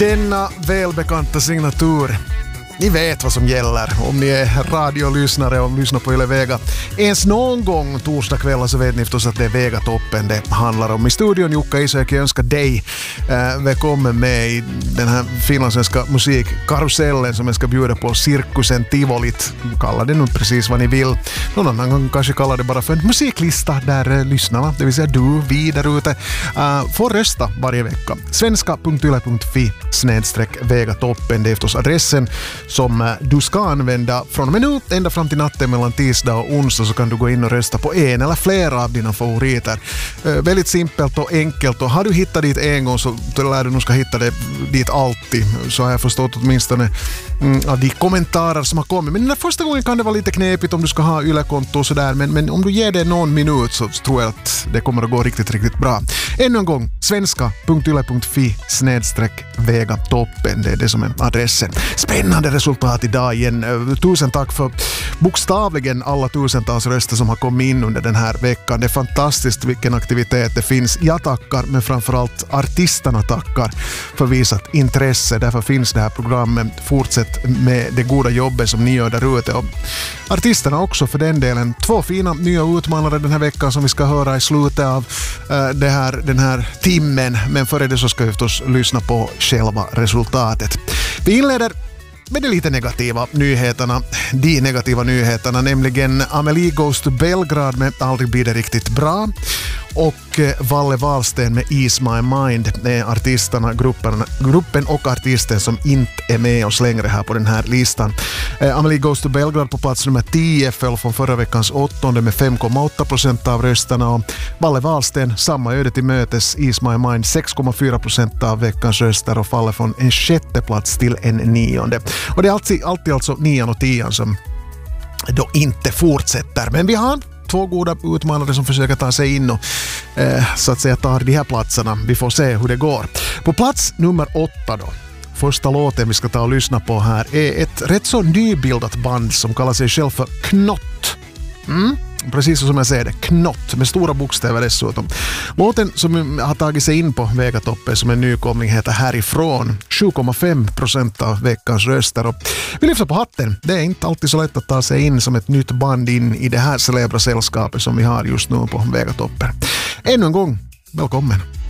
Denna välbekanta signatur. Ni vet vad som gäller om ni är radiolyssnare och lyssnar på Yle Vega. Ens någon gång torsdag kväll så vet ni förstås att det är Vega-toppen det handlar om. I studion Jukka Isomäki önskar dig välkommen med i den här finlandssvenska musikkarusellen som jag ska bjuda på, cirkusen Tivolit. Kalla det nu precis vad ni vill. Någon annan kanske kallar det bara för en musiklista där lyssnarna, det vill säga du, vi där ute, får rösta varje vecka. svenska.yle.fi/Vega-toppen, det är förstås adressen som du ska använda från och med nu ända fram till natten mellan tisdag och onsdag, så kan du gå in och rösta på en eller flera av dina favoriter. Väldigt simpelt och enkelt, och har du hittat dit en gång så lär du nog ska hitta det dit alltid. Så har jag förstått åtminstone av de kommentarer som har kommit. Men den första gången kan det vara lite knepigt om du ska ha Yle-konto och sådär, men om du ger det någon minut så tror jag att det kommer att gå riktigt, riktigt bra. Ännu en gång, svenska.yle.fi/Vega-toppen, det är det som är adressen. Spännande resultat idag igen. Tusen tack för bokstavligen alla tusentals röster som har kommit in under den här veckan. Det är fantastiskt vilken aktivitet det finns. Jag tackar, men framförallt artisterna tackar för visat intresse. Därför finns det här programmet. Fortsätt med det goda jobbet som ni gör där ute. Och artisterna också för den delen. 2 fina nya utmanare den här veckan som vi ska höra i slutet av den här timmen. Men före det så ska vi förstås lyssna på själva resultatet. Vi inleder med de lite negativa nyheterna. De negativa nyheterna, nämligen Amelie Goes to Belgrad med Aldrig blir det riktigt bra, och Valle Wahlsten med Ease My Mind är artisterna, gruppen och artisten som inte är med oss längre här på den här listan. Amelie Goes to Belgrad på plats nummer 10 föll från förra veckans 8:e med 5,8% av rösterna, och Valle Wahlsten samma öde till mötes, Ease My Mind 6,4% av veckans röster och faller från en 6:e plats till en 9:e. Och det är alltid alltså 9 och 10 som då inte fortsätter, men vi har 2 goda utmanare som försöker ta sig in och så att säga tar de här platserna. Vi får se hur det går. På plats nummer 8 då. Första låten vi ska ta och lyssna på här är ett rätt så nybildat band som kallar sig själv för Knott. Precis som jag säger det, Knott med stora bokstäver dessutom. Låten som har tagit sig in på Vega-toppen som en nykomling heter Härifrån. 7,5% av veckans röster, och vi lyfter på hatten. Det är inte alltid så lätt att ta sig in som ett nytt band in i det här celebra sällskapet som vi har just nu på Vega-toppen. Ännu en gång, välkommen!